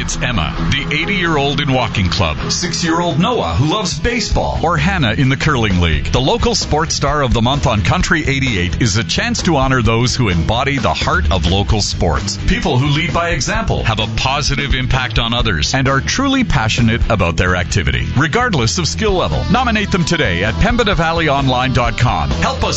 it's Emma, the 80-year-old in walking club, 6-year-old Noah, who loves baseball, or Hannah in the curling league. The local sports star of the month on Country 88 is a chance to honor those who embody the heart of local sports. People who lead by example, have a positive impact on others, and are truly passionate about their activity, regardless of skill level. Nominate them today at PembinaValleyOnline.com. Help us